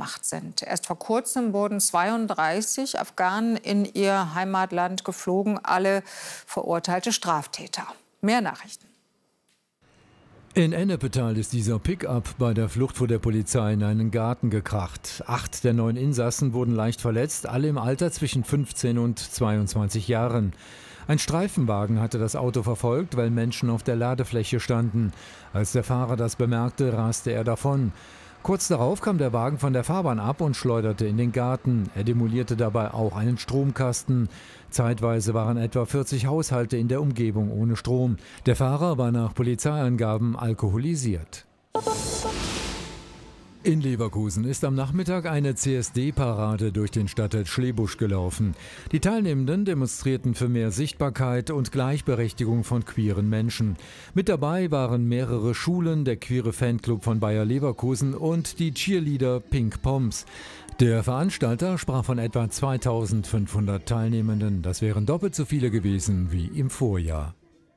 Macht sind. Erst vor kurzem wurden 32 Afghanen in ihr Heimatland geflogen, alle verurteilte Straftäter. Mehr Nachrichten. In Ennepetal ist dieser Pickup bei der Flucht vor der Polizei in einen Garten gekracht. 8 der 9 Insassen wurden leicht verletzt, alle im Alter zwischen 15 und 22 Jahren. Ein Streifenwagen hatte das Auto verfolgt, weil Menschen auf der Ladefläche standen. Als der Fahrer das bemerkte, raste er davon. Kurz darauf kam der Wagen von der Fahrbahn ab und schleuderte in den Garten. Er demolierte dabei auch einen Stromkasten. Zeitweise waren etwa 40 Haushalte in der Umgebung ohne Strom. Der Fahrer war nach Polizeiangaben alkoholisiert. In Leverkusen ist am Nachmittag eine CSD-Parade durch den Stadtteil Schlebusch gelaufen. Die Teilnehmenden demonstrierten für mehr Sichtbarkeit und Gleichberechtigung von queeren Menschen. Mit dabei waren mehrere Schulen, der queere Fanclub von Bayer Leverkusen und die Cheerleader Pink Poms. Der Veranstalter sprach von etwa 2500 Teilnehmenden. Das wären doppelt so viele gewesen wie im Vorjahr.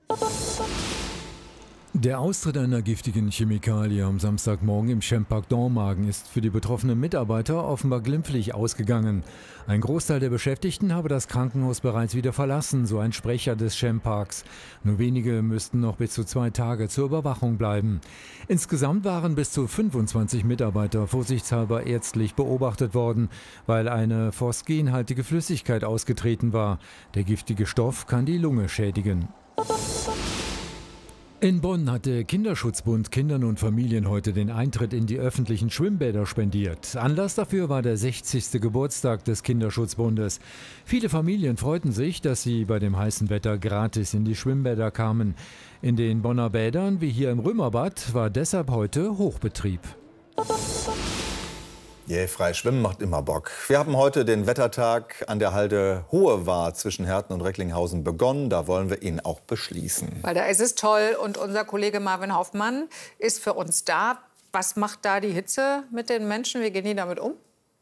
Der Austritt einer giftigen Chemikalie am Samstagmorgen im Chempark Dormagen ist für die betroffenen Mitarbeiter offenbar glimpflich ausgegangen. Ein Großteil der Beschäftigten habe das Krankenhaus bereits wieder verlassen, so ein Sprecher des Chemparks. Nur wenige müssten noch bis zu 2 Tage zur Überwachung bleiben. Insgesamt waren bis zu 25 Mitarbeiter vorsichtshalber ärztlich beobachtet worden, weil eine phosphenhaltige Flüssigkeit ausgetreten war. Der giftige Stoff kann die Lunge schädigen. In Bonn hat der Kinderschutzbund Kindern und Familien heute den Eintritt in die öffentlichen Schwimmbäder spendiert. Anlass dafür war der 60. Geburtstag des Kinderschutzbundes. Viele Familien freuten sich, dass sie bei dem heißen Wetter gratis in die Schwimmbäder kamen. In den Bonner Bädern, wie hier im Römerbad, war deshalb heute Hochbetrieb. Frei schwimmen macht immer Bock. Wir haben heute den Wettertag an der Halde Hohe Wart zwischen Herten und Recklinghausen begonnen. Da wollen wir ihn auch beschließen. Weil da ist es toll und unser Kollege Marvin Hoffmann ist für uns da. Was macht da die Hitze mit den Menschen? Wie gehen die damit um?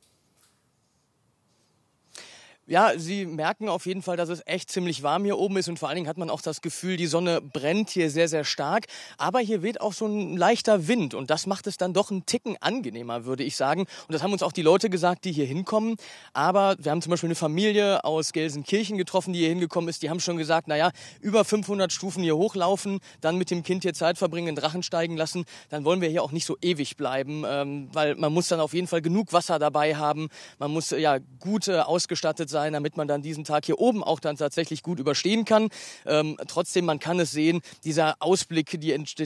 Ja, Sie merken auf jeden Fall, dass es echt ziemlich warm hier oben ist und vor allen Dingen hat man auch das Gefühl, die Sonne brennt hier sehr, sehr stark. Aber hier weht auch so ein leichter Wind und das macht es dann doch einen Ticken angenehmer, würde ich sagen. Und das haben uns auch die Leute gesagt, die hier hinkommen. Aber wir haben zum Beispiel eine Familie aus Gelsenkirchen getroffen, die hier hingekommen ist. Die haben schon gesagt, naja, über 500 Stufen hier hochlaufen, dann mit dem Kind hier Zeit verbringen, in den Drachen steigen lassen. Dann wollen wir hier auch nicht so ewig bleiben, weil man muss dann auf jeden Fall genug Wasser dabei haben. Man muss ja gut ausgestattet sein, damit man dann diesen Tag hier oben auch dann tatsächlich gut überstehen kann. Trotzdem, man kann es sehen, dieser Ausblick,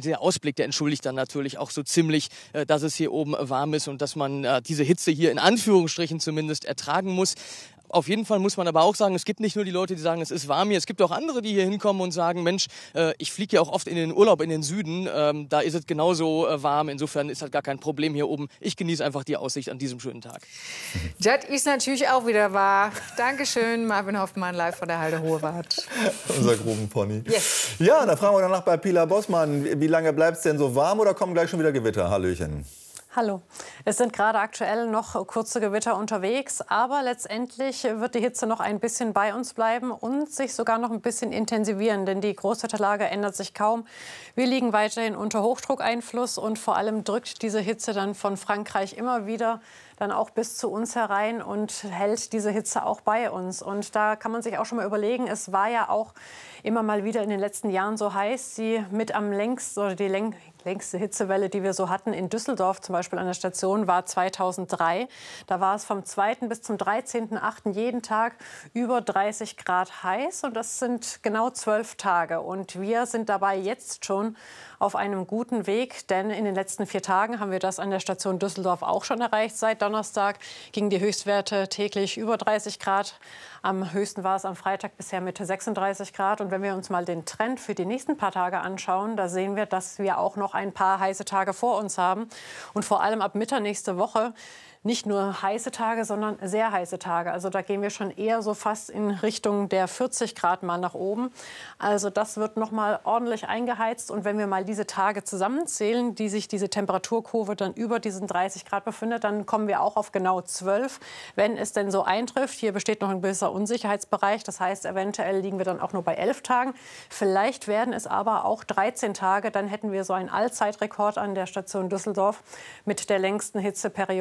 der entschuldigt dann natürlich auch so ziemlich, dass es hier oben warm ist und dass man diese Hitze hier in Anführungsstrichen zumindest ertragen muss. Auf jeden Fall muss man aber auch sagen, es gibt nicht nur die Leute, die sagen, es ist warm hier. Es gibt auch andere, die hier hinkommen und sagen, Mensch, ich fliege ja auch oft in den Urlaub in den Süden. Da ist es genauso warm. Insofern ist das gar kein Problem hier oben. Ich genieße einfach die Aussicht an diesem schönen Tag. Das ist natürlich auch wieder wahr. Dankeschön, Marvin Hoffmann, live von der Halde Hohe Wart. Unser Grubenpony. Yes. Ja, da fragen wir danach bei Pilar Bossmann. Wie lange bleibt es denn so warm oder kommen gleich schon wieder Gewitter? Hallöchen. Hallo. Es sind gerade aktuell noch kurze Gewitter unterwegs, aber letztendlich wird die Hitze noch ein bisschen bei uns bleiben und sich sogar noch ein bisschen intensivieren, denn die Großwetterlage ändert sich kaum. Wir liegen weiterhin unter Hochdruckeinfluss und vor allem drückt diese Hitze dann von Frankreich immer wieder dann auch bis zu uns herein und hält diese Hitze auch bei uns. Und da kann man sich auch schon mal überlegen, es war ja auch immer mal wieder in den letzten Jahren so heiß, die mit am längsten oder die längste Hitzewelle, die wir so hatten in Düsseldorf zum Beispiel an der Station, war 2003. Da war es vom 2. bis zum 13.8. jeden Tag über 30 Grad heiß und das sind genau 12 Tage. Und wir sind dabei jetzt schon auf einem guten Weg, denn in den letzten 4 Tagen haben wir das an der Station Düsseldorf auch schon erreicht. Seit Donnerstag gingen die Höchstwerte täglich über 30 Grad. Am höchsten war es am Freitag bisher mit 36 Grad. Und wenn wir uns mal den Trend für die nächsten paar Tage anschauen, da sehen wir, dass wir auch noch ein paar heiße Tage vor uns haben. Und vor allem ab Mitte nächste Woche nicht nur heiße Tage, sondern sehr heiße Tage. Also da gehen wir schon eher so fast in Richtung der 40 Grad mal nach oben. Also das wird noch mal ordentlich eingeheizt. Und wenn wir mal diese Tage zusammenzählen, die sich diese Temperaturkurve dann über diesen 30 Grad befindet, dann kommen wir auch auf genau 12, wenn es denn so eintrifft. Hier besteht noch ein gewisser Unsicherheitsbereich. Das heißt, eventuell liegen wir dann auch nur bei 11 Tagen. Vielleicht werden es aber auch 13 Tage. Dann hätten wir so einen Allzeitrekord an der Station Düsseldorf mit der längsten Hitzeperiode am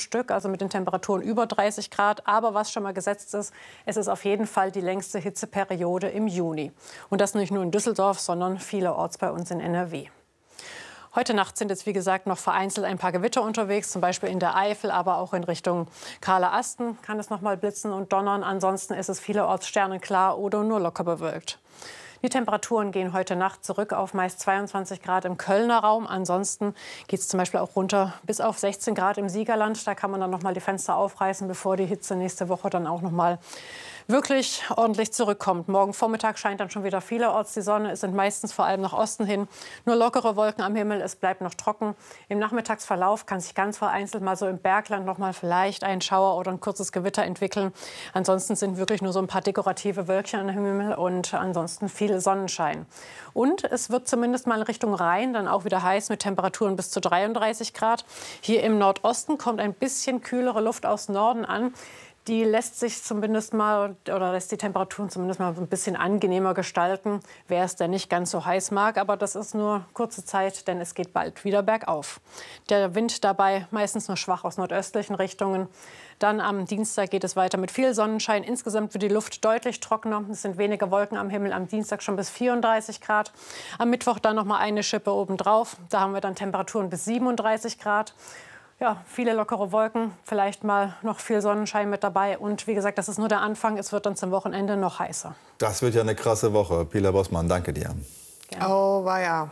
Stück, also mit den Temperaturen über 30 Grad. Aber was schon mal gesetzt ist, es ist auf jeden Fall die längste Hitzeperiode im Juni. Und das nicht nur in Düsseldorf, sondern vielerorts bei uns in NRW. Heute Nacht sind jetzt, wie gesagt, noch vereinzelt ein paar Gewitter unterwegs, zum Beispiel in der Eifel, aber auch in Richtung Kahler-Asten kann es noch mal blitzen und donnern. Ansonsten ist es vielerorts sternenklar oder nur locker bewölkt. Die Temperaturen gehen heute Nacht zurück auf meist 22 Grad im Kölner Raum. Ansonsten geht es zum Beispiel auch runter bis auf 16 Grad im Siegerland. Da kann man dann noch mal die Fenster aufreißen, bevor die Hitze nächste Woche dann auch noch mal wirklich ordentlich zurückkommt. Morgen Vormittag scheint dann schon wieder vielerorts die Sonne. Es sind meistens vor allem nach Osten hin nur lockere Wolken am Himmel. Es bleibt noch trocken. Im Nachmittagsverlauf kann sich ganz vereinzelt mal so im Bergland noch mal vielleicht ein Schauer oder ein kurzes Gewitter entwickeln. Ansonsten sind wirklich nur so ein paar dekorative Wölkchen am Himmel und ansonsten viel Sonnenschein. Und es wird zumindest mal in Richtung Rhein dann auch wieder heiß mit Temperaturen bis zu 33 Grad. Hier im Nordosten kommt ein bisschen kühlere Luft aus Norden an. Die lässt sich zumindest mal oder lässt die Temperaturen zumindest mal ein bisschen angenehmer gestalten, wer es denn nicht ganz so heiß mag. Aber das ist nur kurze Zeit, denn es geht bald wieder bergauf. Der Wind dabei meistens nur schwach aus nordöstlichen Richtungen. Dann am Dienstag geht es weiter mit viel Sonnenschein. Insgesamt wird die Luft deutlich trockener. Es sind weniger Wolken am Himmel. Am Dienstag schon bis 34 Grad. Am Mittwoch dann noch mal eine Schippe obendrauf. Da haben wir dann Temperaturen bis 37 Grad. Ja, viele lockere Wolken, vielleicht mal noch viel Sonnenschein mit dabei. Und wie gesagt, das ist nur der Anfang. Es wird dann zum Wochenende noch heißer. Das wird ja eine krasse Woche. Pila Bossmann, danke dir. Gerne. Oh, war ja.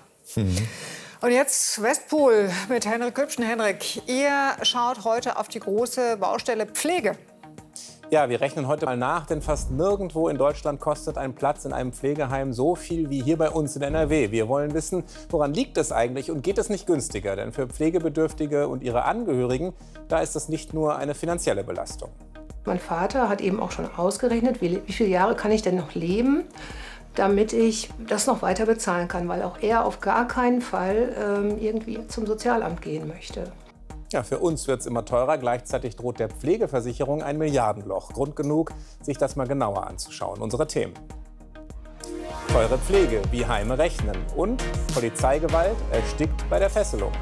Und jetzt Westpol mit Henrik Hübschen. Henrik, ihr schaut heute auf die große Baustelle Pflege. Ja, wir rechnen heute mal nach, denn fast nirgendwo in Deutschland kostet ein Platz in einem Pflegeheim so viel wie hier bei uns in NRW. Wir wollen wissen, woran liegt es eigentlich und geht es nicht günstiger? Denn für Pflegebedürftige und ihre Angehörigen, da ist es nicht nur eine finanzielle Belastung. Mein Vater hat eben auch schon ausgerechnet, wie viele Jahre kann ich denn noch leben, damit ich das noch weiter bezahlen kann, weil auch er auf gar keinen Fall irgendwie zum Sozialamt gehen möchte. Ja, für uns wird es immer teurer. Gleichzeitig droht der Pflegeversicherung ein Milliardenloch. Grund genug, sich das mal genauer anzuschauen. Unsere Themen: teure Pflege, wie Heime rechnen und Polizeigewalt erstickt bei der Fesselung.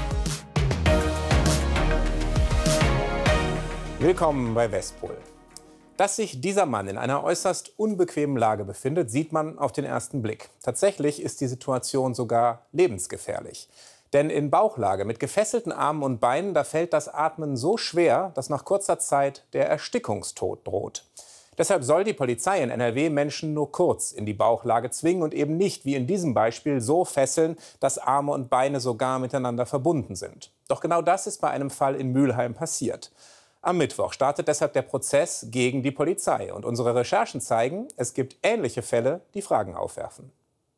Willkommen bei Westpol. Dass sich dieser Mann in einer äußerst unbequemen Lage befindet, sieht man auf den ersten Blick. Tatsächlich ist die Situation sogar lebensgefährlich. Denn in Bauchlage mit gefesselten Armen und Beinen, da fällt das Atmen so schwer, dass nach kurzer Zeit der Erstickungstod droht. Deshalb soll die Polizei in NRW Menschen nur kurz in die Bauchlage zwingen und eben nicht, wie in diesem Beispiel, so fesseln, dass Arme und Beine sogar miteinander verbunden sind. Doch genau das ist bei einem Fall in Mülheim passiert. Am Mittwoch startet deshalb der Prozess gegen die Polizei. Und unsere Recherchen zeigen, es gibt ähnliche Fälle, die Fragen aufwerfen.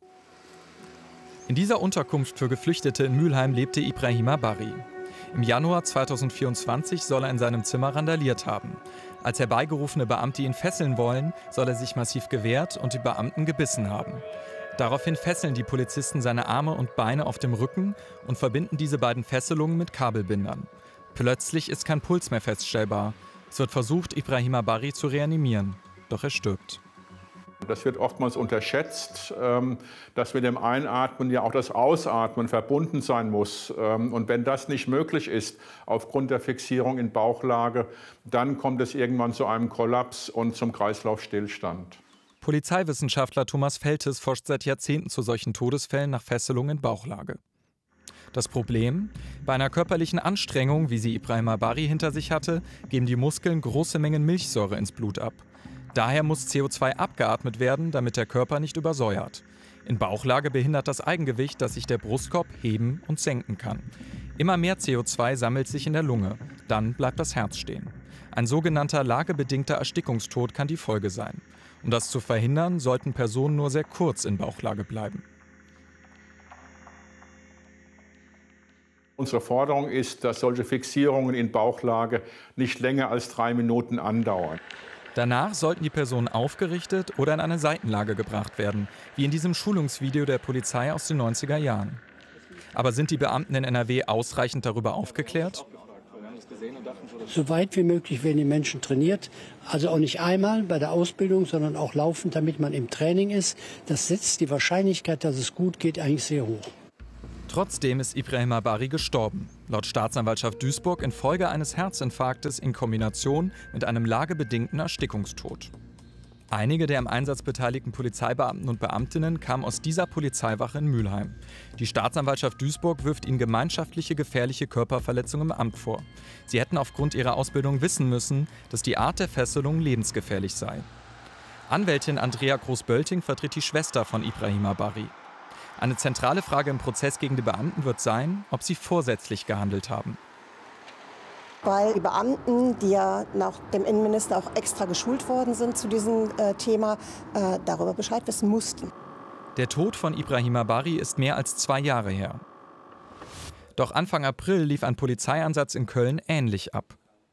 In dieser Unterkunft für Geflüchtete in Mülheim lebte Ibrahima Barry. Im Januar 2024 soll er in seinem Zimmer randaliert haben. Als herbeigerufene Beamte ihn fesseln wollen, soll er sich massiv gewehrt und die Beamten gebissen haben. Daraufhin fesseln die Polizisten seine Arme und Beine auf dem Rücken und verbinden diese beiden Fesselungen mit Kabelbindern. Plötzlich ist kein Puls mehr feststellbar. Es wird versucht, Ibrahima Barry zu reanimieren, doch er stirbt. Das wird oftmals unterschätzt, dass mit dem Einatmen ja auch das Ausatmen verbunden sein muss. Und wenn das nicht möglich ist, aufgrund der Fixierung in Bauchlage, dann kommt es irgendwann zu einem Kollaps und zum Kreislaufstillstand. Polizeiwissenschaftler Thomas Feltes forscht seit Jahrzehnten zu solchen Todesfällen nach Fesselung in Bauchlage. Das Problem? Bei einer körperlichen Anstrengung, wie sie Ibrahima Barry hinter sich hatte, geben die Muskeln große Mengen Milchsäure ins Blut ab. Daher muss CO2 abgeatmet werden, damit der Körper nicht übersäuert. In Bauchlage behindert das Eigengewicht, dass sich der Brustkorb heben und senken kann. Immer mehr CO2 sammelt sich in der Lunge, dann bleibt das Herz stehen. Ein sogenannter lagebedingter Erstickungstod kann die Folge sein. Um das zu verhindern, sollten Personen nur sehr kurz in Bauchlage bleiben. Unsere Forderung ist, dass solche Fixierungen in Bauchlage nicht länger als 3 Minuten andauern. Danach sollten die Personen aufgerichtet oder in eine Seitenlage gebracht werden, wie in diesem Schulungsvideo der Polizei aus den 90er Jahren. Aber sind die Beamten in NRW ausreichend darüber aufgeklärt? So weit wie möglich werden die Menschen trainiert. Also auch nicht einmal bei der Ausbildung, sondern auch laufend, damit man im Training ist. Das setzt die Wahrscheinlichkeit, dass es gut geht, eigentlich sehr hoch. Trotzdem ist Ibrahima Bari gestorben. Laut Staatsanwaltschaft Duisburg infolge eines Herzinfarktes in Kombination mit einem lagebedingten Erstickungstod. Einige der im Einsatz beteiligten Polizeibeamten und Beamtinnen kamen aus dieser Polizeiwache in Mülheim. Die Staatsanwaltschaft Duisburg wirft ihnen gemeinschaftliche gefährliche Körperverletzung im Amt vor. Sie hätten aufgrund ihrer Ausbildung wissen müssen, dass die Art der Fesselung lebensgefährlich sei. Anwältin Andrea Groß-Bölting vertritt die Schwester von Ibrahima Bari. Eine zentrale Frage im Prozess gegen die Beamten wird sein, ob sie vorsätzlich gehandelt haben. Weil die Beamten, die ja nach dem Innenminister auch extra geschult worden sind zu diesem Thema, darüber Bescheid wissen mussten. Der Tod von Ibrahima Bari ist mehr als 2 Jahre her. Doch Anfang April lief ein Polizeieinsatz in Köln ähnlich ab.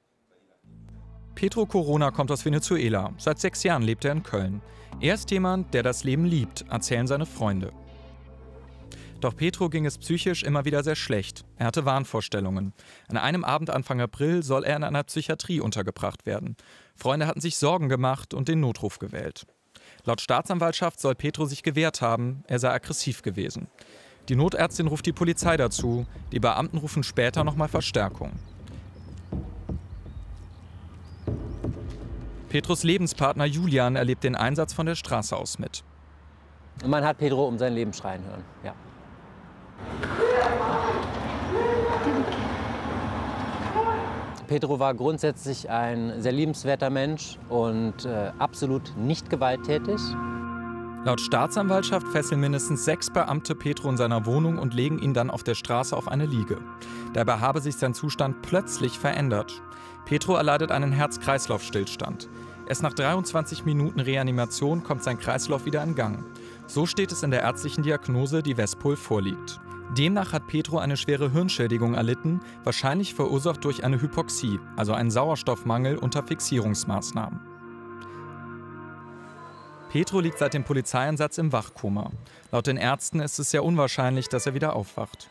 Petro Corona kommt aus Venezuela. Seit 6 Jahren lebt er in Köln. Er ist jemand, der das Leben liebt, erzählen seine Freunde. Doch Petro ging es psychisch immer wieder sehr schlecht. Er hatte Wahnvorstellungen. An einem Abend Anfang April soll er in einer Psychiatrie untergebracht werden. Freunde hatten sich Sorgen gemacht und den Notruf gewählt. Laut Staatsanwaltschaft soll Petro sich gewehrt haben, er sei aggressiv gewesen. Die Notärztin ruft die Polizei dazu, die Beamten rufen später nochmal Verstärkung. Petros Lebenspartner Julian erlebt den Einsatz von der Straße aus mit. Man hat Petro um sein Leben schreien hören, ja. Petro war grundsätzlich ein sehr liebenswerter Mensch und absolut nicht gewalttätig. Laut Staatsanwaltschaft fesseln mindestens 6 Beamte Petro in seiner Wohnung und legen ihn dann auf der Straße auf eine Liege. Dabei habe sich sein Zustand plötzlich verändert. Petro erleidet einen Herz-Kreislauf-Stillstand. Erst nach 23 Minuten Reanimation kommt sein Kreislauf wieder in Gang. So steht es in der ärztlichen Diagnose, die Vespol vorliegt. Demnach hat Petro eine schwere Hirnschädigung erlitten, wahrscheinlich verursacht durch eine Hypoxie, also einen Sauerstoffmangel unter Fixierungsmaßnahmen. Petro liegt seit dem Polizeieinsatz im Wachkoma. Laut den Ärzten ist es sehr unwahrscheinlich, dass er wieder aufwacht.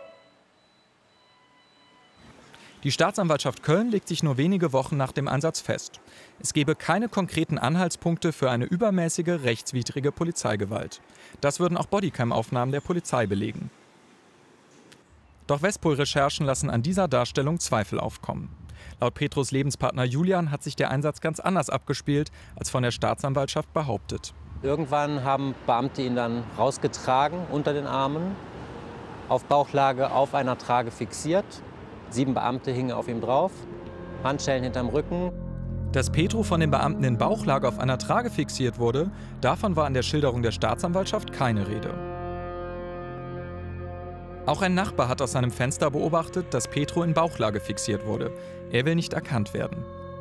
Die Staatsanwaltschaft Köln legt sich nur wenige Wochen nach dem Einsatz fest. Es gebe keine konkreten Anhaltspunkte für eine übermäßige, rechtswidrige Polizeigewalt. Das würden auch Bodycam-Aufnahmen der Polizei belegen. Doch Vespol-Recherchen lassen an dieser Darstellung Zweifel aufkommen. Laut Petros Lebenspartner Julian hat sich der Einsatz ganz anders abgespielt, als von der Staatsanwaltschaft behauptet. Irgendwann haben Beamte ihn dann rausgetragen unter den Armen, auf Bauchlage auf einer Trage fixiert. 7 Beamte hingen auf ihm drauf, Handschellen hinterm Rücken. Dass Petro von den Beamten in Bauchlage auf einer Trage fixiert wurde, davon war in der Schilderung der Staatsanwaltschaft keine Rede. Auch ein Nachbar hat aus seinem Fenster beobachtet, dass Petro in Bauchlage fixiert wurde. Er will nicht erkannt werden.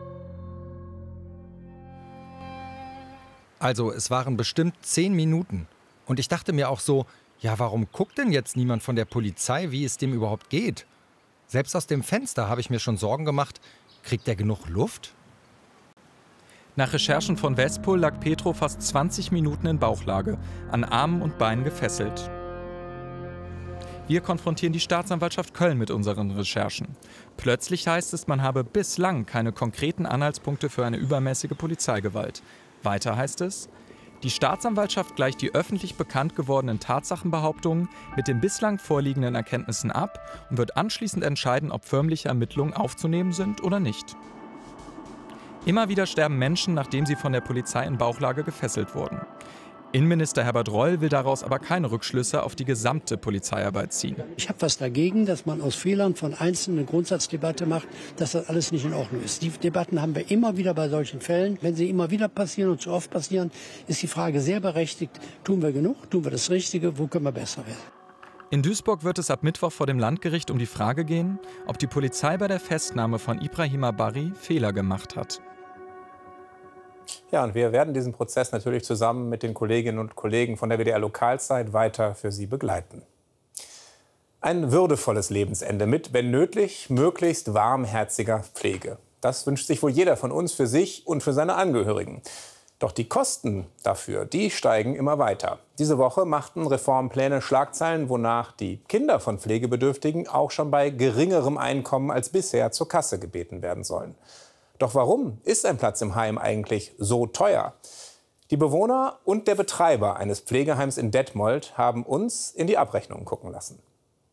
Also, es waren bestimmt 10 Minuten. Und ich dachte mir auch so, ja, warum guckt denn jetzt niemand von der Polizei, wie es dem überhaupt geht? Selbst aus dem Fenster habe ich mir schon Sorgen gemacht, kriegt er genug Luft? Nach Recherchen von Vespol lag Petro fast 20 Minuten in Bauchlage, an Armen und Beinen gefesselt. Wir konfrontieren die Staatsanwaltschaft Köln mit unseren Recherchen. Plötzlich heißt es, man habe bislang keine konkreten Anhaltspunkte für eine übermäßige Polizeigewalt. Weiter heißt es, die Staatsanwaltschaft gleicht die öffentlich bekannt gewordenen Tatsachenbehauptungen mit den bislang vorliegenden Erkenntnissen ab und wird anschließend entscheiden, ob förmliche Ermittlungen aufzunehmen sind oder nicht. Immer wieder sterben Menschen, nachdem sie von der Polizei in Bauchlage gefesselt wurden. Innenminister Herbert Reul will daraus aber keine Rückschlüsse auf die gesamte Polizeiarbeit ziehen. Ich habe was dagegen, dass man aus Fehlern von Einzelnen eine Grundsatzdebatte macht, dass das alles nicht in Ordnung ist. Die Debatten haben wir immer wieder bei solchen Fällen. Wenn sie immer wieder passieren und zu oft passieren, ist die Frage sehr berechtigt, tun wir genug, tun wir das Richtige, wo können wir besser werden? In Duisburg wird es ab Mittwoch vor dem Landgericht um die Frage gehen, ob die Polizei bei der Festnahme von Ibrahima Bari Fehler gemacht hat. Ja, und wir werden diesen Prozess natürlich zusammen mit den Kolleginnen und Kollegen von der WDR Lokalzeit weiter für Sie begleiten. Ein würdevolles Lebensende mit, wenn nötig, möglichst warmherziger Pflege. Das wünscht sich wohl jeder von uns für sich und für seine Angehörigen. Doch die Kosten dafür, die steigen immer weiter. Diese Woche machten Reformpläne Schlagzeilen, wonach die Kinder von Pflegebedürftigen auch schon bei geringerem Einkommen als bisher zur Kasse gebeten werden sollen. Doch warum ist ein Platz im Heim eigentlich so teuer? Die Bewohner und der Betreiber eines Pflegeheims in Detmold haben uns in die Abrechnungen gucken lassen.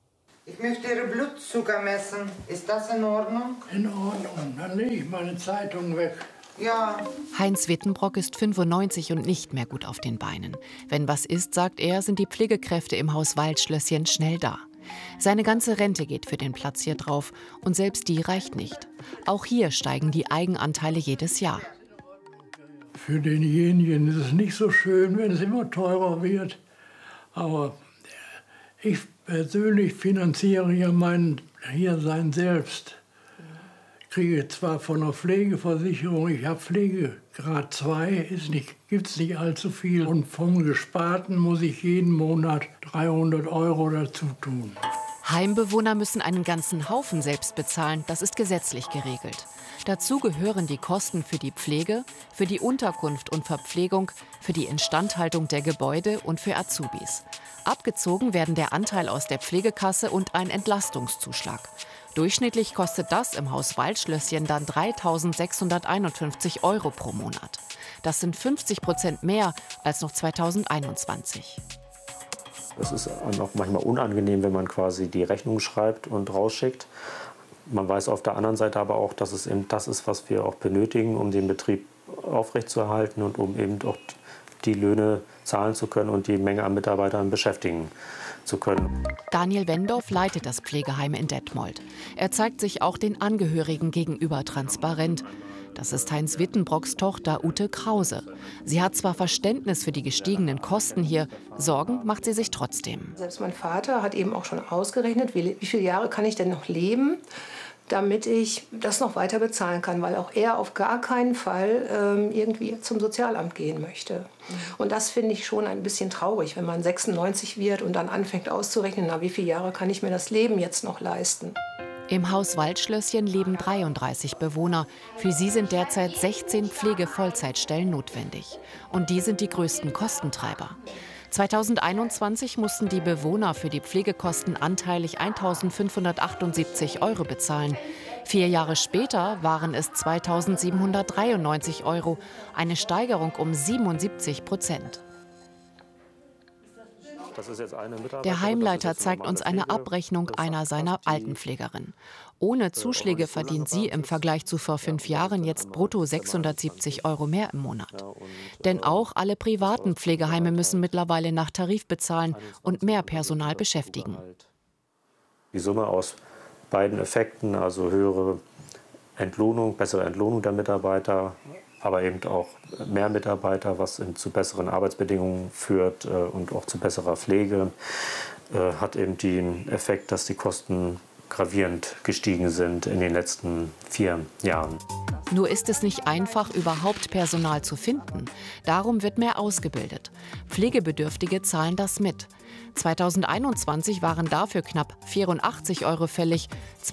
Ich möchte Ihre Blutzucker messen. Ist das in Ordnung? In Ordnung. Dann lege ich meine Zeitung weg. Ja. Heinz Wittenbrock ist 95 und nicht mehr gut auf den Beinen. Wenn was ist, sagt er, sind die Pflegekräfte im Haus Waldschlösschen schnell da. Seine ganze Rente geht für den Platz hier drauf und selbst die reicht nicht. Auch hier steigen die Eigenanteile jedes Jahr. Für denjenigen ist es nicht so schön, wenn es immer teurer wird. Aber ich persönlich finanziere ja mein Hiersein selbst. Ich kriege zwar von der Pflegeversicherung, ich habe Pflegegrad 2, gibt es nicht allzu viel. Und vom Gesparten muss ich jeden Monat 300 € dazu tun. Heimbewohner müssen einen ganzen Haufen selbst bezahlen, das ist gesetzlich geregelt. Dazu gehören die Kosten für die Pflege, für die Unterkunft und Verpflegung, für die Instandhaltung der Gebäude und für Azubis. Abgezogen werden der Anteil aus der Pflegekasse und ein Entlastungszuschlag. Durchschnittlich kostet das im Haus Waldschlösschen dann 3.651 € pro Monat. Das sind 50% mehr als noch 2021. Es ist auch manchmal unangenehm, wenn man quasi die Rechnung schreibt und rausschickt. Man weiß auf der anderen Seite aber auch, dass es eben das ist, was wir auch benötigen, um den Betrieb aufrechtzuerhalten und um eben auch die Löhne zahlen zu können und die Menge an Mitarbeitern beschäftigen zu können. Daniel Wendorf leitet das Pflegeheim in Detmold. Er zeigt sich auch den Angehörigen gegenüber transparent. Das ist Heinz Wittenbrocks Tochter Ute Krause. Sie hat zwar Verständnis für die gestiegenen Kosten hier, Sorgen macht sie sich trotzdem. Selbst mein Vater hat eben auch schon ausgerechnet, wie viele Jahre kann ich denn noch leben, damit ich das noch weiter bezahlen kann, weil auch er auf gar keinen Fall irgendwie zum Sozialamt gehen möchte. Und das finde ich schon ein bisschen traurig, wenn man 96 wird und dann anfängt auszurechnen, na, wie viele Jahre kann ich mir das Leben jetzt noch leisten. Im Haus Waldschlösschen leben 33 Bewohner. Für sie sind derzeit 16 Pflege-Vollzeitstellen notwendig. Und die sind die größten Kostentreiber. 2021 mussten die Bewohner für die Pflegekosten anteilig 1.578 € bezahlen. 4 Jahre später waren es 2.793 €, eine Steigerung um 77%. Der Heimleiter zeigt uns eine Abrechnung einer seiner Altenpflegerin. Ohne Zuschläge verdient sie im Vergleich zu vor 5 Jahren jetzt brutto 670 € mehr im Monat. Denn auch alle privaten Pflegeheime müssen mittlerweile nach Tarif bezahlen und mehr Personal beschäftigen. Die Summe aus beiden Effekten, also höhere Entlohnung, bessere Entlohnung der Mitarbeiter, aber eben auch mehr Mitarbeiter, was zu besseren Arbeitsbedingungen führt und auch zu besserer Pflege, hat eben den Effekt, dass die Kosten gravierend gestiegen sind in den letzten 4 Jahren. Nur ist es nicht einfach, überhaupt Personal zu finden. Darum wird mehr ausgebildet. Pflegebedürftige zahlen das mit. 2021 waren dafür knapp 84 € fällig,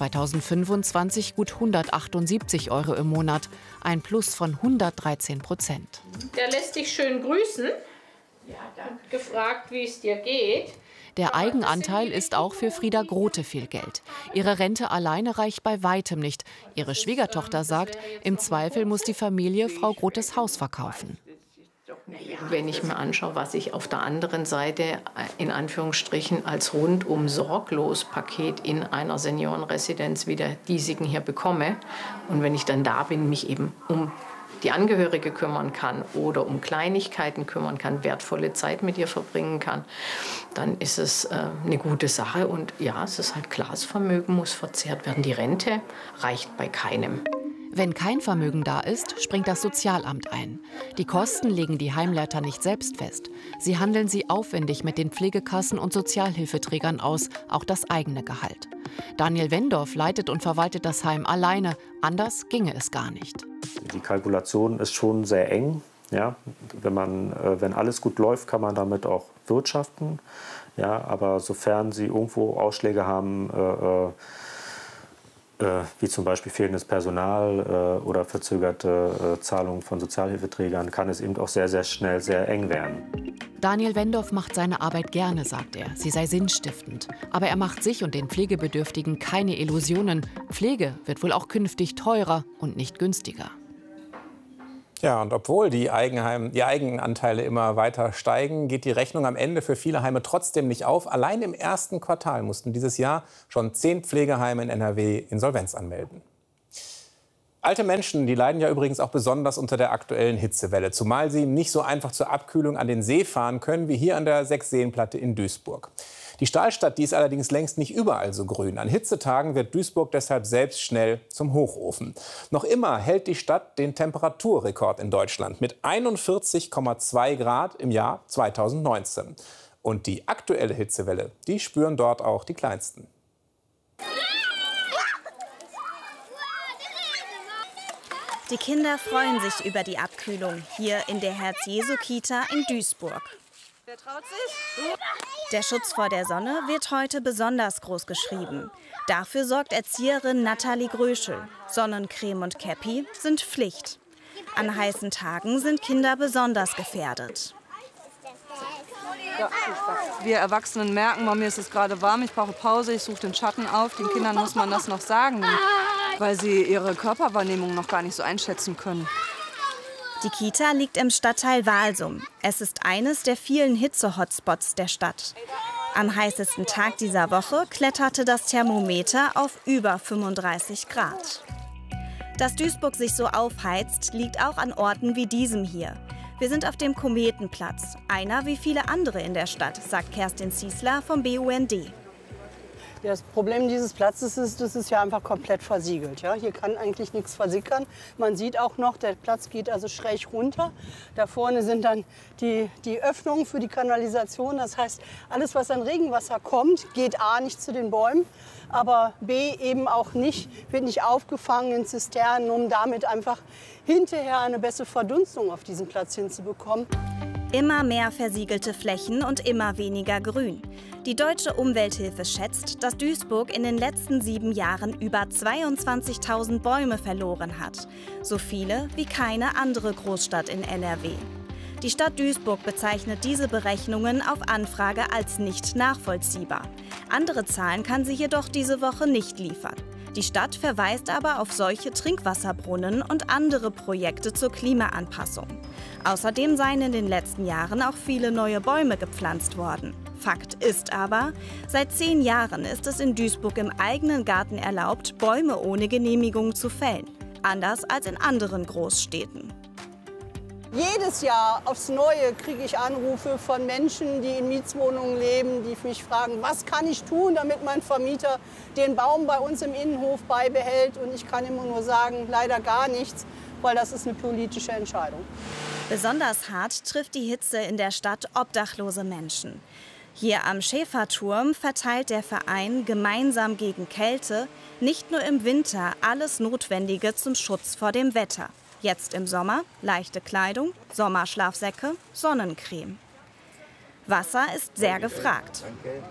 2025 gut 178 € im Monat, ein Plus von 113%. Der lässt dich schön grüßen. Ja, danke. Gefragt, wie es dir geht. Der Eigenanteil ist auch für Frieda Grote viel Geld. Ihre Rente alleine reicht bei weitem nicht. Ihre Schwiegertochter sagt, im Zweifel muss die Familie Frau Grotes Haus verkaufen. Wenn ich mir anschaue, was ich auf der anderen Seite in Anführungsstrichen als rundum sorglos Paket in einer Seniorenresidenz wie der diesigen hier bekomme und wenn ich dann da bin, mich eben um die Angehörige kümmern kann oder um Kleinigkeiten kümmern kann, wertvolle Zeit mit ihr verbringen kann, dann ist es eine gute Sache. Und ja, es ist halt klar, das Vermögen muss verzehrt werden. Die Rente reicht bei keinem. Wenn kein Vermögen da ist, springt das Sozialamt ein. Die Kosten legen die Heimleiter nicht selbst fest. Sie handeln sie aufwendig mit den Pflegekassen und Sozialhilfeträgern aus, auch das eigene Gehalt. Daniel Wendorf leitet und verwaltet das Heim alleine. Anders ginge es gar nicht. Die Kalkulation ist schon sehr eng. Ja, wenn alles gut läuft, kann man damit auch wirtschaften. Ja, aber sofern Sie irgendwo Ausschläge haben, wie zum Beispiel fehlendes Personal oder verzögerte Zahlungen von Sozialhilfeträgern, kann es eben auch sehr, sehr schnell sehr eng werden. Daniel Wendorf macht seine Arbeit gerne, sagt er. Sie sei sinnstiftend. Aber er macht sich und den Pflegebedürftigen keine Illusionen. Pflege wird wohl auch künftig teurer und nicht günstiger. Ja, und obwohl die Eigenanteile immer weiter steigen, geht die Rechnung am Ende für viele Heime trotzdem nicht auf. Allein im ersten Quartal mussten dieses Jahr schon 10 Pflegeheime in NRW Insolvenz anmelden. Alte Menschen, die leiden ja übrigens auch besonders unter der aktuellen Hitzewelle, zumal sie nicht so einfach zur Abkühlung an den See fahren können wie hier an der Sechsseenplatte in Duisburg. Die Stahlstadt, die ist allerdings längst nicht überall so grün. An Hitzetagen wird Duisburg deshalb selbst schnell zum Hochofen. Noch immer hält die Stadt den Temperaturrekord in Deutschland mit 41,2 Grad im Jahr 2019. Und die aktuelle Hitzewelle, die spüren dort auch die Kleinsten. Die Kinder freuen sich über die Abkühlung hier in der Herz-Jesu-Kita in Duisburg. Wer traut sich? Der Schutz vor der Sonne wird heute besonders groß geschrieben. Dafür sorgt Erzieherin Nathalie Gröschel. Sonnencreme und Käppi sind Pflicht. An heißen Tagen sind Kinder besonders gefährdet. Ja, wir Erwachsenen merken, bei mir ist es gerade warm, ich brauche Pause, ich suche den Schatten auf. Den Kindern muss man das noch sagen, weil sie ihre Körperwahrnehmung noch gar nicht so einschätzen können. Die Kita liegt im Stadtteil Walsum. Es ist eines der vielen Hitze-Hotspots der Stadt. Am heißesten Tag dieser Woche kletterte das Thermometer auf über 35 Grad. Dass Duisburg sich so aufheizt, liegt auch an Orten wie diesem hier. Wir sind auf dem Kometenplatz, einer wie viele andere in der Stadt, sagt Kerstin Ziesler vom BUND. Ja, das Problem dieses Platzes ist, das ist ja einfach komplett versiegelt. Ja? Hier kann eigentlich nichts versickern. Man sieht auch noch, der Platz geht also schräg runter. Da vorne sind dann die Öffnungen für die Kanalisation. Das heißt, alles, was an Regenwasser kommt, geht A nicht zu den Bäumen, aber B eben auch nicht, wird nicht aufgefangen in Zisternen, um damit einfach hinterher eine bessere Verdunstung auf diesem Platz hinzubekommen. Immer mehr versiegelte Flächen und immer weniger Grün. Die Deutsche Umwelthilfe schätzt, dass Duisburg in den letzten 7 Jahren über 22.000 Bäume verloren hat. So viele wie keine andere Großstadt in NRW. Die Stadt Duisburg bezeichnet diese Berechnungen auf Anfrage als nicht nachvollziehbar. Andere Zahlen kann sie jedoch diese Woche nicht liefern. Die Stadt verweist aber auf solche Trinkwasserbrunnen und andere Projekte zur Klimaanpassung. Außerdem seien in den letzten Jahren auch viele neue Bäume gepflanzt worden. Fakt ist aber, seit 10 Jahren ist es in Duisburg im eigenen Garten erlaubt, Bäume ohne Genehmigung zu fällen. Anders als in anderen Großstädten. Jedes Jahr aufs Neue kriege ich Anrufe von Menschen, die in Mietswohnungen leben, die mich fragen, was kann ich tun, damit mein Vermieter den Baum bei uns im Innenhof beibehält. Und ich kann immer nur sagen, leider gar nichts, weil das ist eine politische Entscheidung. Besonders hart trifft die Hitze in der Stadt obdachlose Menschen. Hier am Schäferturm verteilt der Verein gemeinsam gegen Kälte nicht nur im Winter alles Notwendige zum Schutz vor dem Wetter. Jetzt im Sommer leichte Kleidung, Sommerschlafsäcke, Sonnencreme. Wasser ist sehr gefragt.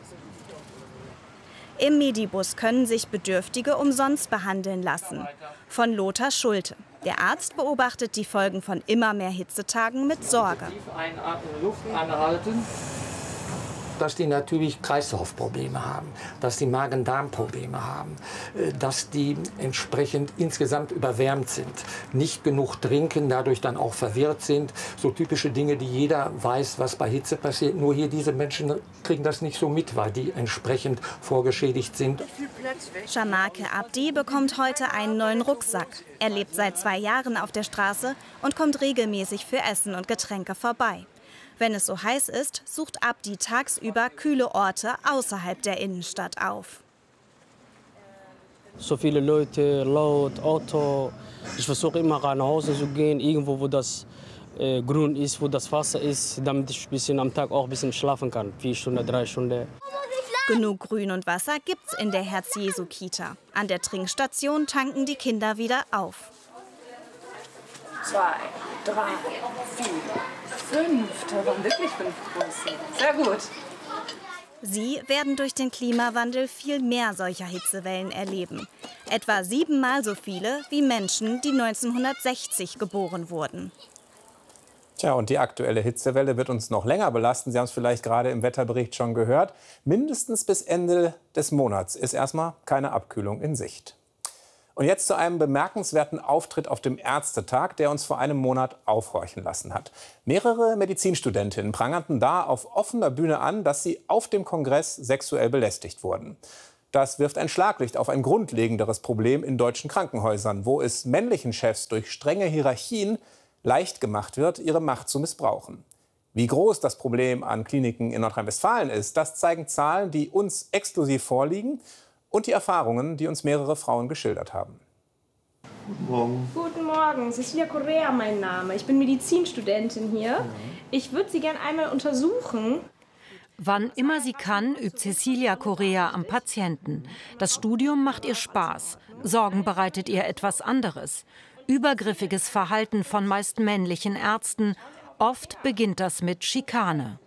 Im Medibus können sich Bedürftige umsonst behandeln lassen. Von Lothar Schulte. Der Arzt beobachtet die Folgen von immer mehr Hitzetagen mit Sorge. Tief einatmen, Luft anhalten. Dass die natürlich Kreislaufprobleme haben, dass die Magen-Darm-Probleme haben, dass die entsprechend insgesamt überwärmt sind, nicht genug trinken, dadurch dann auch verwirrt sind. So typische Dinge, die jeder weiß, was bei Hitze passiert. Nur hier diese Menschen kriegen das nicht so mit, weil die entsprechend vorgeschädigt sind. Schamake Abdi bekommt heute einen neuen Rucksack. Er lebt seit 2 Jahren auf der Straße und kommt regelmäßig für Essen und Getränke vorbei. Wenn es so heiß ist, sucht Abdi tagsüber kühle Orte außerhalb der Innenstadt auf. So viele Leute, laut, Auto. Ich versuche immer nach Hause zu gehen, irgendwo, wo das grün ist, wo das Wasser ist, damit ich ein bisschen am Tag auch ein bisschen schlafen kann. 4 Stunden, 3 Stunden. Genug Grün und Wasser gibt's in der Herz-Jesu-Kita. An der Trinkstation tanken die Kinder wieder auf. 2, 3, 4, 5. Da waren wirklich 5 Größen. Sehr gut. Sie werden durch den Klimawandel viel mehr solcher Hitzewellen erleben. Etwa 7-mal so viele wie Menschen, die 1960 geboren wurden. Tja, und die aktuelle Hitzewelle wird uns noch länger belasten. Sie haben es vielleicht gerade im Wetterbericht schon gehört. Mindestens bis Ende des Monats ist erstmal keine Abkühlung in Sicht. Und jetzt zu einem bemerkenswerten Auftritt auf dem Ärztetag, der uns vor einem Monat aufhorchen lassen hat. Mehrere Medizinstudentinnen prangerten da auf offener Bühne an, dass sie auf dem Kongress sexuell belästigt wurden. Das wirft ein Schlaglicht auf ein grundlegenderes Problem in deutschen Krankenhäusern, wo es männlichen Chefs durch strenge Hierarchien leicht gemacht wird, ihre Macht zu missbrauchen. Wie groß das Problem an Kliniken in Nordrhein-Westfalen ist, das zeigen Zahlen, die uns exklusiv vorliegen und die Erfahrungen, die uns mehrere Frauen geschildert haben. Guten Morgen. Guten Morgen, Cecilia Correa mein Name. Ich bin Medizinstudentin hier. Ich würde Sie gerne einmal untersuchen. Wann immer sie kann, übt Cecilia Correa am Patienten. Das Studium macht ihr Spaß. Sorgen bereitet ihr etwas anderes. Übergriffiges Verhalten von meist männlichen Ärzten. Oft beginnt das mit Schikane.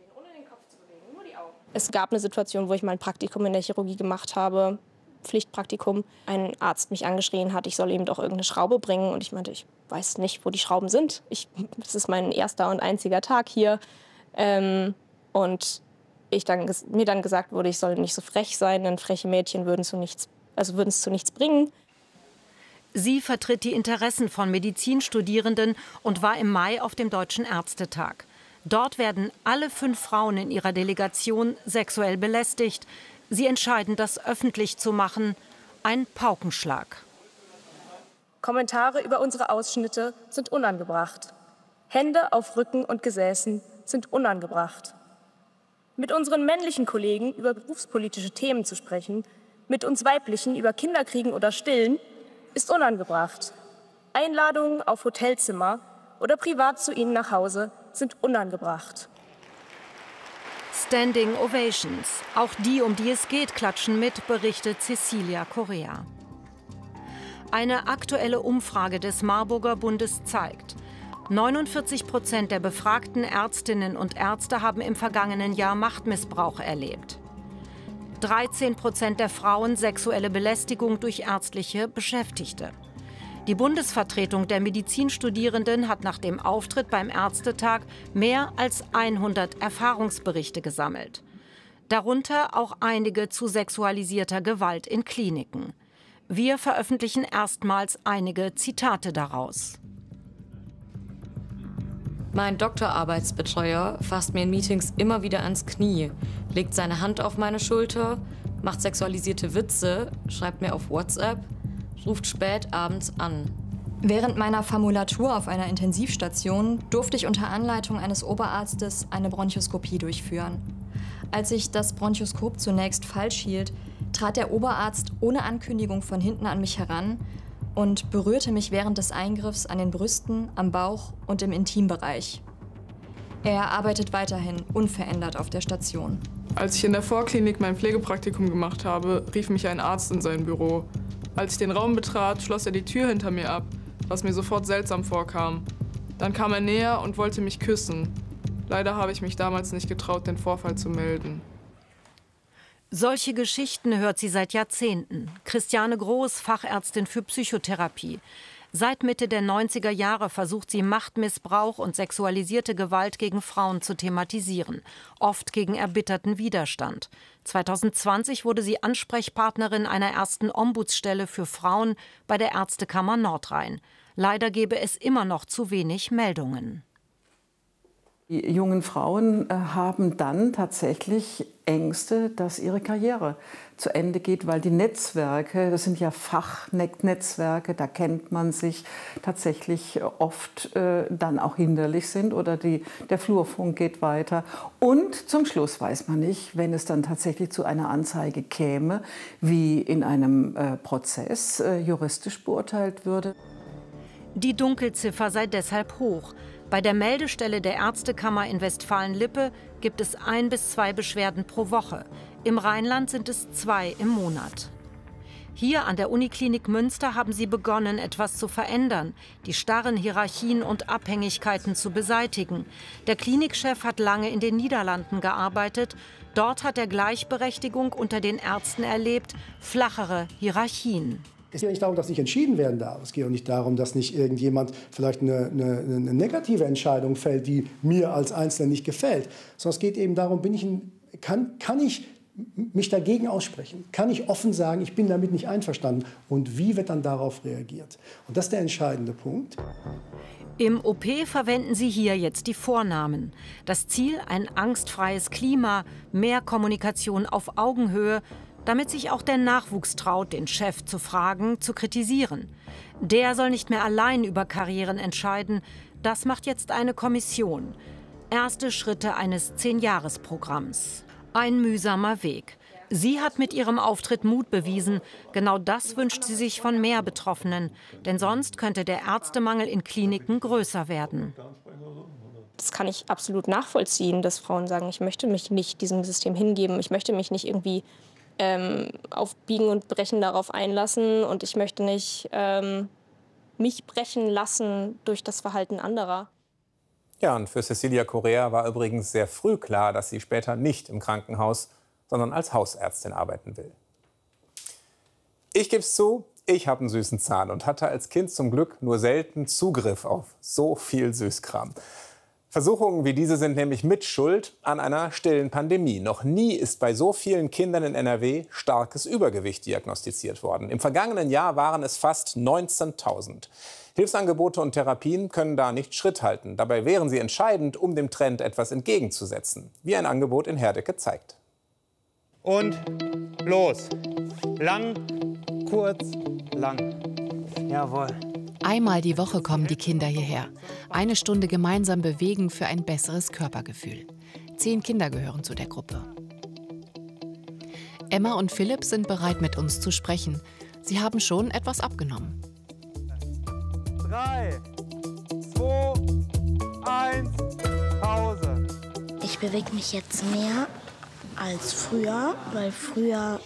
Es gab eine Situation, wo ich mal ein Praktikum in der Chirurgie gemacht habe, Pflichtpraktikum. Ein Arzt mich angeschrien hat, ich soll ihm doch irgendeine Schraube bringen. Und ich meinte, ich weiß nicht, wo die Schrauben sind. Das ist mein erster und einziger Tag hier. Und mir dann gesagt wurde, ich soll nicht so frech sein, denn freche Mädchen würden es zu nichts bringen. Sie vertritt die Interessen von Medizinstudierenden und war im Mai auf dem Deutschen Ärztetag. Dort werden alle 5 Frauen in ihrer Delegation sexuell belästigt. Sie entscheiden, das öffentlich zu machen. Ein Paukenschlag. Kommentare über unsere Ausschnitte sind unangebracht. Hände auf Rücken und Gesäßen sind unangebracht. Mit unseren männlichen Kollegen über berufspolitische Themen zu sprechen, mit uns weiblichen über Kinderkriegen oder Stillen, ist unangebracht. Einladungen auf Hotelzimmer oder privat zu ihnen nach Hause sind unangebracht. Standing Ovations. Auch die, um die es geht, klatschen mit, berichtet Cecilia Correa. Eine aktuelle Umfrage des Marburger Bundes zeigt, 49% der befragten Ärztinnen und Ärzte haben im vergangenen Jahr Machtmissbrauch erlebt. 13% der Frauen sexuelle Belästigung durch ärztliche Beschäftigte. Die Bundesvertretung der Medizinstudierenden hat nach dem Auftritt beim Ärztetag mehr als 100 Erfahrungsberichte gesammelt. Darunter auch einige zu sexualisierter Gewalt in Kliniken. Wir veröffentlichen erstmals einige Zitate daraus. Mein Doktorarbeitsbetreuer fasst mir in Meetings immer wieder ans Knie, legt seine Hand auf meine Schulter, macht sexualisierte Witze, schreibt mir auf WhatsApp, ruft spät abends an. Während meiner Formulatur auf einer Intensivstation durfte ich unter Anleitung eines Oberarztes eine Bronchoskopie durchführen. Als ich das Bronchoskop zunächst falsch hielt, trat der Oberarzt ohne Ankündigung von hinten an mich heran und berührte mich während des Eingriffs an den Brüsten, am Bauch und im Intimbereich. Er arbeitet weiterhin unverändert auf der Station. Als ich in der Vorklinik mein Pflegepraktikum gemacht habe, rief mich ein Arzt in sein Büro. Als ich den Raum betrat, schloss er die Tür hinter mir ab, was mir sofort seltsam vorkam. Dann kam er näher und wollte mich küssen. Leider habe ich mich damals nicht getraut, den Vorfall zu melden. Solche Geschichten hört sie seit Jahrzehnten. Christiane Groß, Fachärztin für Psychotherapie. Seit Mitte der 90er Jahre versucht sie, Machtmissbrauch und sexualisierte Gewalt gegen Frauen zu thematisieren, oft gegen erbitterten Widerstand. 2020 wurde sie Ansprechpartnerin einer ersten Ombudsstelle für Frauen bei der Ärztekammer Nordrhein. Leider gebe es immer noch zu wenig Meldungen. Die jungen Frauen haben dann tatsächlich Ängste, dass ihre Karriere zu Ende geht, weil die Netzwerke, das sind ja Fachnetzwerke, da kennt man sich, tatsächlich oft dann auch hinderlich sind oder der Flurfunk geht weiter. Und zum Schluss weiß man nicht, wenn es dann tatsächlich zu einer Anzeige käme, wie in einem Prozess juristisch beurteilt würde. Die Dunkelziffer sei deshalb hoch. Bei der Meldestelle der Ärztekammer in Westfalen-Lippe gibt es 1 bis 2 Beschwerden pro Woche. Im Rheinland sind es 2 im Monat. Hier an der Uniklinik Münster haben sie begonnen, etwas zu verändern, die starren Hierarchien und Abhängigkeiten zu beseitigen. Der Klinikchef hat lange in den Niederlanden gearbeitet. Dort hat er Gleichberechtigung unter den Ärzten erlebt, flachere Hierarchien. Es geht ja nicht darum, dass nicht entschieden werden darf. Es geht auch nicht darum, dass nicht irgendjemand vielleicht eine negative Entscheidung fällt, die mir als Einzelner nicht gefällt. Sondern es geht eben darum, kann ich mich dagegen aussprechen? Kann ich offen sagen, ich bin damit nicht einverstanden? Und wie wird dann darauf reagiert? Und das ist der entscheidende Punkt. Im OP verwenden sie hier jetzt die Vornamen. Das Ziel: ein angstfreies Klima, mehr Kommunikation auf Augenhöhe, damit sich auch der Nachwuchs traut, den Chef zu fragen, zu kritisieren. Der soll nicht mehr allein über Karrieren entscheiden. Das macht jetzt eine Kommission. Erste Schritte eines 10-Jahres-Programms. Ein mühsamer Weg. Sie hat mit ihrem Auftritt Mut bewiesen. Genau das wünscht sie sich von mehr Betroffenen. Denn sonst könnte der Ärztemangel in Kliniken größer werden. Das kann ich absolut nachvollziehen, dass Frauen sagen, ich möchte mich nicht diesem System hingeben. Ich möchte mich nicht irgendwie auf Biegen und Brechen darauf einlassen. Und ich möchte nicht mich brechen lassen durch das Verhalten anderer. Ja, und für Cecilia Correa war übrigens sehr früh klar, dass sie später nicht im Krankenhaus, sondern als Hausärztin arbeiten will. Ich gebe es zu, ich habe einen süßen Zahn und hatte als Kind zum Glück nur selten Zugriff auf so viel Süßkram. Versuchungen wie diese sind nämlich Mitschuld an einer stillen Pandemie. Noch nie ist bei so vielen Kindern in NRW starkes Übergewicht diagnostiziert worden. Im vergangenen Jahr waren es fast 19.000. Hilfsangebote und Therapien können da nicht Schritt halten. Dabei wären sie entscheidend, um dem Trend etwas entgegenzusetzen, wie ein Angebot in Herdecke zeigt. Und los. Lang, kurz, lang. Jawohl. Einmal die Woche kommen die Kinder hierher. 1 Stunde gemeinsam bewegen für ein besseres Körpergefühl. 10 Kinder gehören zu der Gruppe. Emma und Philipp sind bereit, mit uns zu sprechen. Sie haben schon etwas abgenommen. 3, 2, 1, Pause. Ich bewege mich jetzt mehr als früher, weil früher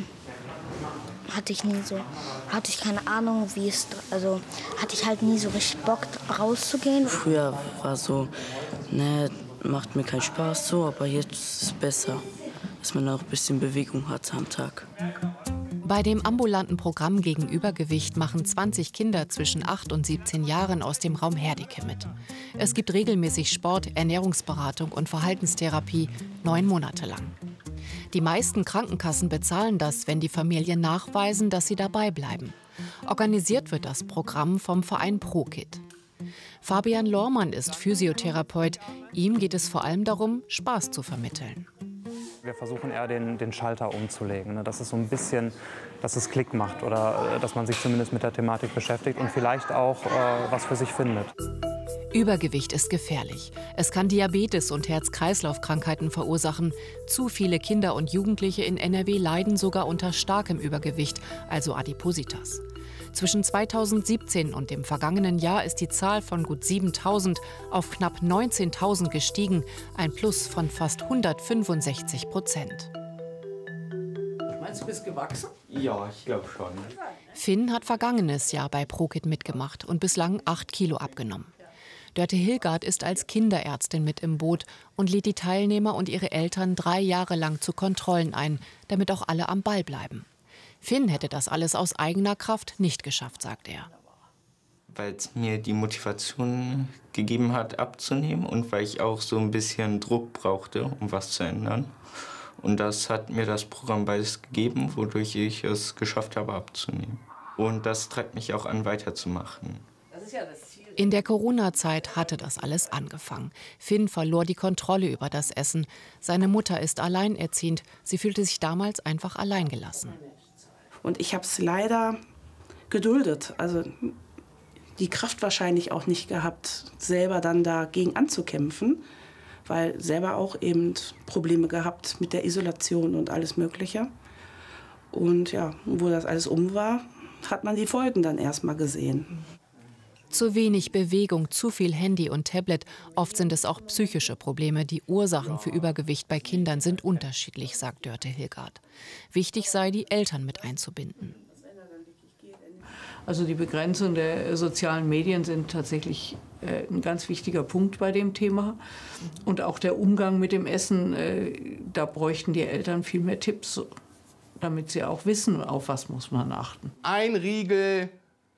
hatte ich keine Ahnung, wie es, also hatte ich halt nie so richtig Bock rauszugehen. Früher war so, ne, macht mir keinen Spaß so, aber jetzt ist es besser, dass man auch ein bisschen Bewegung hat am Tag. Bei dem ambulanten Programm gegen Übergewicht machen 20 Kinder zwischen 8 und 17 Jahren aus dem Raum Herdecke mit. Es gibt regelmäßig Sport, Ernährungsberatung und Verhaltenstherapie 9 Monate lang. Die meisten Krankenkassen bezahlen das, wenn die Familien nachweisen, dass sie dabei bleiben. Organisiert wird das Programm vom Verein ProKit. Fabian Lohrmann ist Physiotherapeut. Ihm geht es vor allem darum, Spaß zu vermitteln. Wir versuchen eher den Schalter umzulegen, ne? Dass es so ein bisschen, dass es Klick macht oder dass man sich zumindest mit der Thematik beschäftigt und vielleicht auch was für sich findet. Übergewicht ist gefährlich. Es kann Diabetes und Herz-Kreislauf-Krankheiten verursachen. Zu viele Kinder und Jugendliche in NRW leiden sogar unter starkem Übergewicht, also Adipositas. Zwischen 2017 und dem vergangenen Jahr ist die Zahl von gut 7.000 auf knapp 19.000 gestiegen, ein Plus von fast 165%. Meinst du, bist gewachsen? Ja, ich glaube schon. Finn hat vergangenes Jahr bei ProKit mitgemacht und bislang 8 Kilo abgenommen. Dörte Hilgard ist als Kinderärztin mit im Boot und lädt die Teilnehmer und ihre Eltern 3 Jahre lang zu Kontrollen ein, damit auch alle am Ball bleiben. Finn hätte das alles aus eigener Kraft nicht geschafft, sagt er. Weil es mir die Motivation gegeben hat, abzunehmen und weil ich auch so ein bisschen Druck brauchte, um was zu ändern. Und das hat mir das Programm beides gegeben, wodurch ich es geschafft habe, abzunehmen. Und das treibt mich auch an, weiterzumachen. Das ist ja das Ziel. In der Corona-Zeit hatte das alles angefangen. Finn verlor die Kontrolle über das Essen. Seine Mutter ist alleinerziehend. Sie fühlte sich damals einfach alleingelassen. Und ich habe es leider geduldet. Also die Kraft wahrscheinlich auch nicht gehabt, selber dann dagegen anzukämpfen. Weil selber auch eben Probleme gehabt mit der Isolation und alles Mögliche. Und ja, wo das alles war, hat man die Folgen dann erst mal gesehen. Zu wenig Bewegung, zu viel Handy und Tablet. Oft sind es auch psychische Probleme. Die Ursachen für Übergewicht bei Kindern sind unterschiedlich, sagt Dörte Hilgard. Wichtig sei, die Eltern mit einzubinden. Also die Begrenzung der sozialen Medien sind tatsächlich ein ganz wichtiger Punkt bei dem Thema. Und auch der Umgang mit dem Essen, da bräuchten die Eltern viel mehr Tipps, damit sie auch wissen, auf was muss man achten. Ein Riegel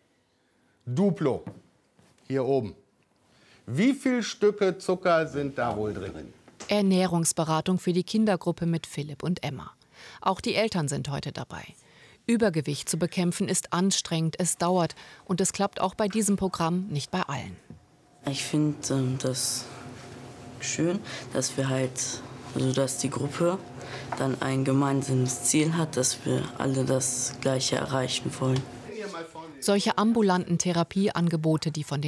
Duplo, hier oben. Wie viele Stücke Zucker sind da wohl drin? Ernährungsberatung für die Kindergruppe mit Philipp und Emma. Auch die Eltern sind heute dabei. Übergewicht zu bekämpfen ist anstrengend, es dauert und es klappt auch bei diesem Programm nicht bei allen. Ich finde das schön, dass wir halt, also dass die Gruppe dann ein gemeinsames Ziel hat, dass wir alle das Gleiche erreichen wollen. Solche ambulanten Therapieangebote, die von den